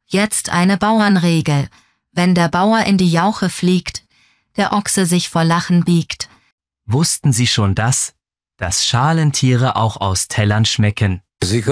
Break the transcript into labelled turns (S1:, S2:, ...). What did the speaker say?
S1: Jetzt eine Bauernregel. Wenn der Bauer in die Jauche fliegt, der Ochse sich vor Lachen biegt.
S2: Wussten Sie schon dass Schalentiere auch aus Tellern schmecken?